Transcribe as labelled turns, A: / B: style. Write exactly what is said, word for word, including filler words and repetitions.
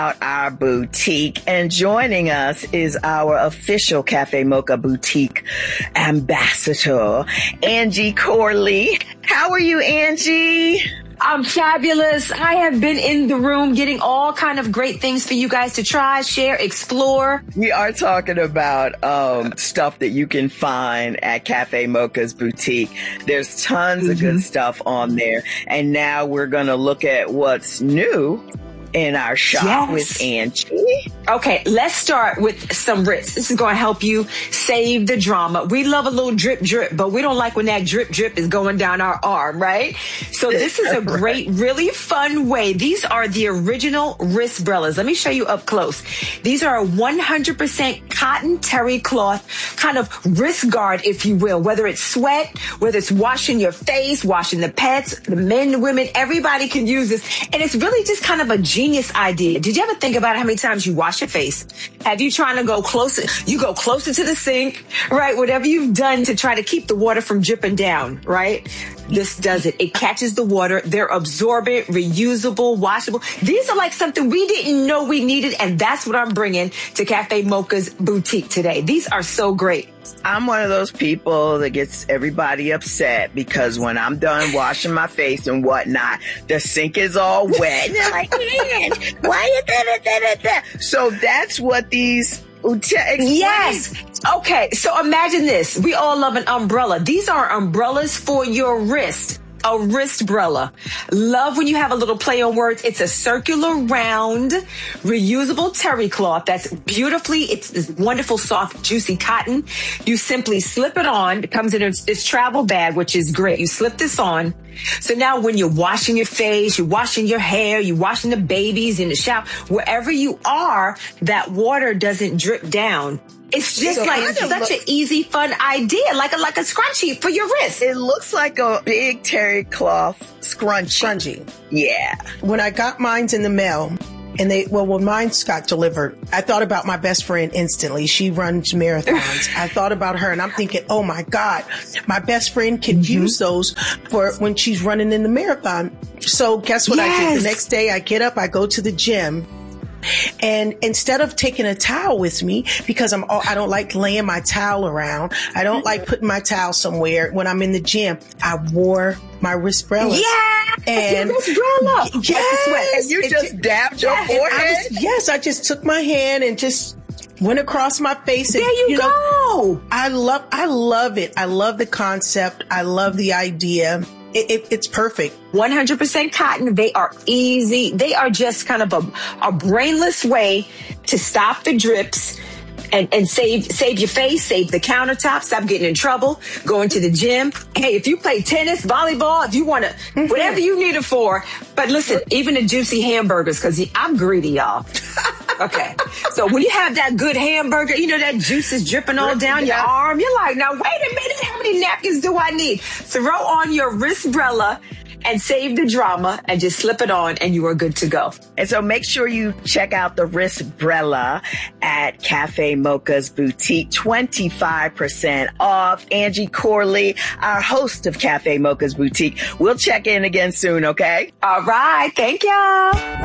A: our boutique, and joining us is our official Cafe Mocha boutique ambassador, Angie Corley. How are you, Angie?
B: I'm fabulous. I have been in the room getting all kind of great things for you guys to try, share, explore.
A: We are talking about um, stuff that you can find at Cafe Mocha's boutique. There's tons mm-hmm. of good stuff on there. And now we're going to look at what's new in our shop
B: yes.
A: with Angie.
B: Okay, let's start with some Ritz. This is going to help you save the drama. We love a little drip drip, but we don't like when that drip drip is going down our arm, right? So this is a great, really fun way. These are the original wristbrellas. Let me show you up close. These are a one hundred percent cotton terry cloth kind of wrist guard, if you will, whether it's sweat, whether it's washing your face, washing the pets, the men, the women, everybody can use this. And it's really just kind of a genius idea. Did you ever think about how many times you wash your face? Have you trying to go closer? You go closer to the sink, right? Whatever you've done to try to keep the water from dripping down, right? This does it. It catches the water. They're absorbent, reusable, washable. These are like something we didn't know we needed, and that's what I'm bringing to Cafe Mocha's boutique today. These are so great.
A: I'm one of those people that gets everybody upset because when I'm done washing my face and whatnot, the sink is all wet. And they're like, man, why is that, that, that? So that's what these...
B: Yes. Okay. So imagine this. We all love an umbrella. These are umbrellas for your wrist. A wristbrella. Love when you have a little play on words. It's a circular, round, reusable terry cloth that's beautifully, it's this wonderful, soft, juicy cotton. You simply slip it on. It comes in its, its travel bag, which is great. You slip this on. So now when you're washing your face, you're washing your hair, you're washing the babies in the shower, wherever you are, that water doesn't drip down. It's just so like such look, an easy, fun idea, like a like a scrunchie for your wrist.
A: It looks like a big terry cloth scrunchie.
C: Scrunchie.
A: Yeah.
C: When I got mine's in the mail, and they, well, when mine's got delivered, I thought about my best friend instantly. She runs marathons. I thought about her, and I'm thinking, oh my God, my best friend can mm-hmm. use those for when she's running in the marathon. So guess what yes. I did? The next day I get up, I go to the gym. And instead of taking a towel with me, because I'm, I don't like laying my towel around. I don't like putting my towel somewhere when I'm in the gym. I wore my wristbrella.
B: Yeah.
C: And
B: your wristbrella.
C: Yes.
A: And you just
C: it,
A: dabbed your
C: yes,
A: forehead.
C: I just, yes. I just took my hand and just went across my face. And,
B: there you, you go.
C: Know, I love, I love it. I love the concept. I love the idea. It, it, it's perfect.
B: one hundred percent cotton. They are easy. They are just kind of a, a brainless way to stop the drips and, and save save your face, save the countertop, stop getting in trouble, going to the gym. Hey, if you play tennis, volleyball, if you want to, mm-hmm. whatever you need it for. But listen, even the juicy hamburgers, because I'm greedy, y'all. Okay. So when you have that good hamburger, you know, that juice is dripping all down your arm. You're like, now, wait a minute. How many napkins do I need? Throw on your wristbrella and save the drama and just slip it on and you are good to go.
A: And so make sure you check out the wristbrella at Cafe Mocha's boutique. twenty-five percent off. Angie Corley, our host of Cafe Mocha's boutique. We'll check in again soon, okay?
B: All right. Thank y'all.